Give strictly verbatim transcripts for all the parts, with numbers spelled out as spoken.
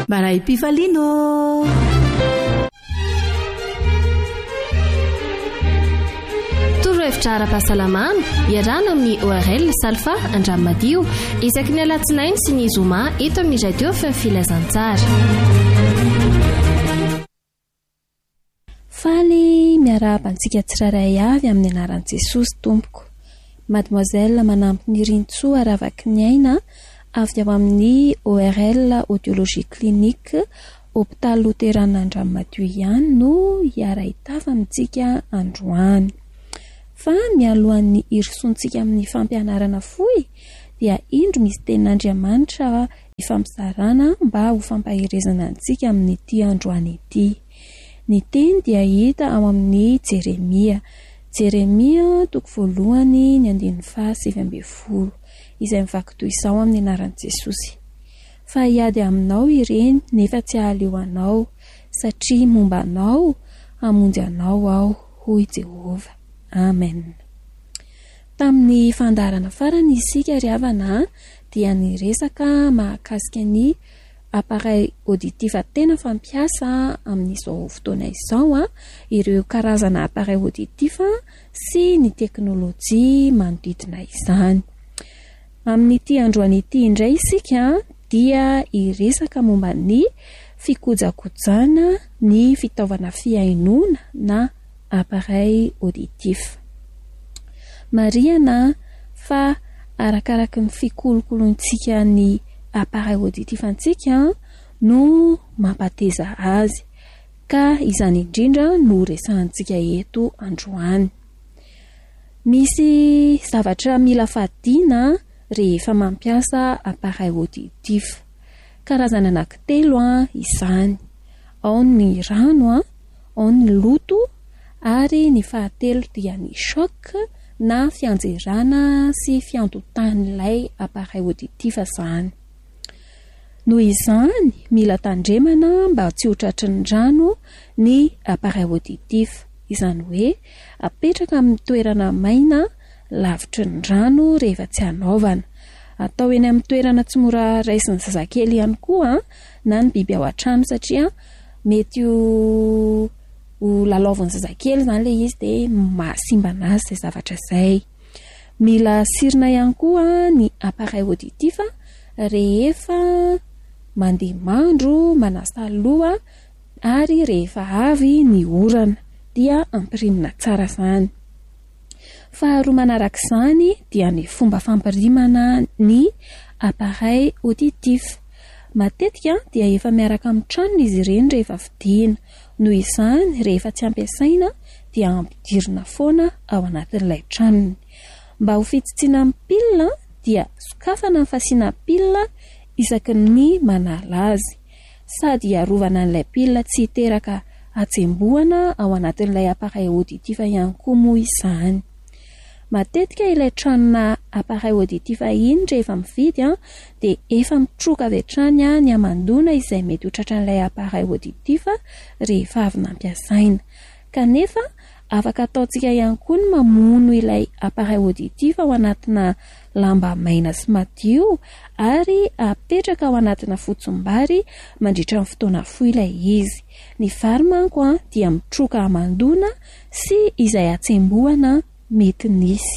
Baray Pifalino. Torohevitra ara-pahasalamana iarana amin'ny O R L Salfa Andramadio isaky ny alatsinainy sy ny zoma eto amin'ny radio Feo Filazantsara. Faly miara-bantsika tsiraray avy amin'ny anaran'i Jesosy Tompoko. Mademoiselle manampy ny Rintsoa aravaky ny aina avy ao amin'ny O R L Audiologie Clinique Hôpital Luterana Andramadio ihany no hiara-hitava amintsika androany. Fa mialohan'ny irisontsika amin'ny fampianarana fohy dia indro misy tenin'Andriamanitra ifampizarana mba ho fampahirezana antsika amin'ny ity androany ity. Ny teny dia hita ao amin'ny Jeremia. Jeremia toko voalohany ny andininy faha sivy ambin'ny folo izay mivaky toy izao amin'ny anaran'i Jesosy. Fa hiady aminao ireny nefa tsy ahaleo anao satria momba anao hamonjy anao aho hoy Jehova. Amen. Tamin'ny fandarana farany isika ry havana dia niresaka mahakasika ny appareil auditif tena fampiasa amin'izao fotoana izao a, ireo karazana appareil auditif sy ny teknôlôjia manodidina izany. Amin'ity androany ity indray isika dia iresaka momba ny fikojakojana ny fitaovana fiainona na appareil auditif. Mariana fa arakaraky ny fikolokoloantsika ny appareil auditif antsika no mampateza azy, ka izany indrindra no resahantsika eto androany. Misy zavatra mila fadina rehefa mampiasa appareil auditif. Karazana anankitelo izany. Ao ny rano, ao ny loto, ary ny fahatelo dia ny choc na fianjerana sy fiantotan'ilay appareil auditif zany. Noho izany mila tandremana mba tsy ho tratry ny rano ny appareil auditif. Izany hoe apetraka amin'ny toerana maina lavitry ny rano rehefa tsy hanaovana. Atao eny amin'ny toerana tsy mora raisin'ny zazakely ihany koa na ny biby ao an-trano satria mety ho ho lalaovan'ny zazakely izany ilay izy dia mahasimba anazy izay zavatra izay. Mila sirina ihany koa ny appareil auditif rehefa mandeha mandro, manasa loha ary rehefa avy ny orana dia ampirimina tsara izany. Faharoa manarak'izany dia ny fomba fampirimana ny appareil auditif. Matetika dia efa miaraka amin'ny tranony izy ireny rehefa vidiana. Noho izany rehefa tsy ampiasaina dia ampidirina foana ao anatin'ilay tranony. Mba ho fitsitsina amin'ny pile dia sokafana ny fasiana pile isaky ny manala azy, sady iarovana an'ilay pile tsy hiteraka hatsembohana ao anatin'ilay appareil auditif ihany koa moa izany. Matetika ilay tranona appareil auditif iny rehefa mividy dia efa mitroka avy hatrany ny hamandoana izay mety ho tratran'ilay appareil auditif rehefa avy nampiasaina. Kanefa afaka ataontsika ihany koa ny mamono ilay appareil auditif ao anatina lamba maina sy madio ary apetraka ao anatina fotsim-bary mandritra ny fotoana fohy ilay izy. Ny vary manko dia mitroka hamandoana sy izay hatsembohana mety nisy.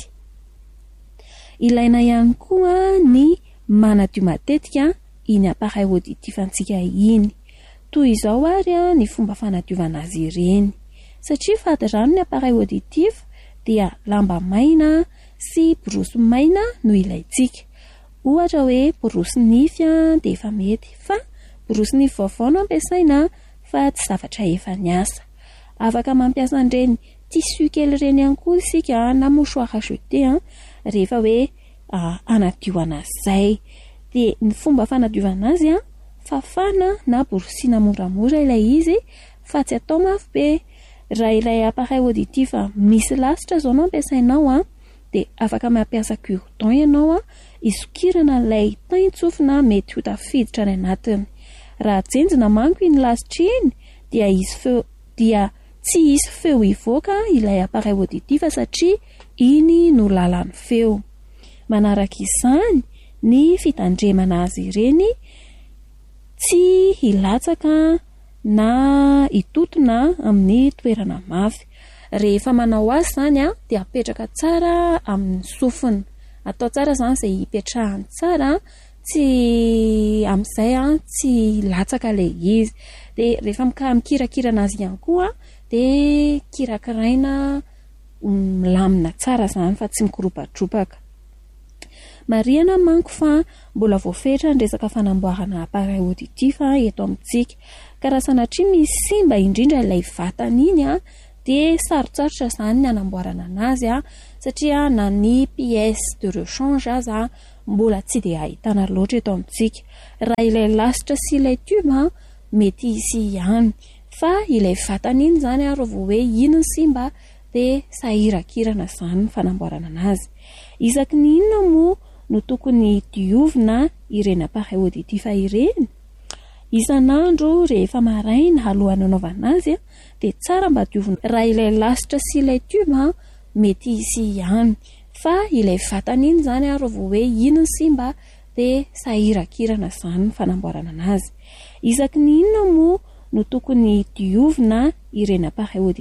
Ilaina ihany koa ny manadio matetika iny appareil auditif antsika iny. Toy izao ary ny fomba fanadiovana azy ireny. Satria fady rano ny appareil auditif dia lamba maina sy borosy maina no ilaintsika. Ohatra hoe borosy nify dia efa mety, fa borosy nify vaovao no ampiasaina fa tsy zavatra efa niasa. Afaka mampiasa an'ireny tissu kely ireny ihany koa isika na mouchoir à jeter rehefa hoe anadiovana izay. Dia ny fomba fanadiovana azy fafana na borosiana moramora ilay izy fa tsy atao mafy be. Raha ilay appareil auditif misy lasitra zao no ampiasainao dia afaka mampiasa cure-dent ianao isokirana ilay tain-tsofina mety ho tafiditra any anatiny. Raha jenjina manko iny lasitra iny dia izy feo dia tsy hisy feo ivoaka ilay appareil auditif satria iny no lalan'ny feo. Manaraka izany ny fitandremana azy ireny tsy hilatsaka na hitotona amin'ny toerana mafy. Rehefa manao azy zany a dia apetraka tsara amin'ny sofina, atao tsara zany izay hipetrahany tsara, tsy amin'izay a tsy latsaka ilay izy. Dia rehefa mikirakirana azy ihany koa dia kirakiraina milamina tsara zany fa tsy mikoropadropaka. Marihana manko fa mbola voafehitra ny resaka fanamboarana appareil auditif eto amintsika, ka raha sanatria misy simba indrindra ilay vatany iny a dia sarotsarotra zany ny anamboarana anazy a, satria na ny pièce de rechange aza mbola tsy dia ahitana loatra eto amintsika. Raha ilay lasitra sy ilay tube a mety hisy ihany, fa ilay vatany iny zany a raha vao hoe iny ny simba dia sahirakirana zany ny fanamboarana anazy. Isaky ny inona moa no tokony diovina ireny appareil auditif ireny? Isan'andro rehefa maraina alohan'ny anaovana azy a dia tsara mba diovina. Raha ilay lasitra sy ilay tube a mety hisy ihany, fa ilay vatany iny zany a raha vao hoe iny ny simba dia sahirakirana zany ny fanamboarana anazy. Isaky ny inona moa no tokony diovina ireny appareil auditif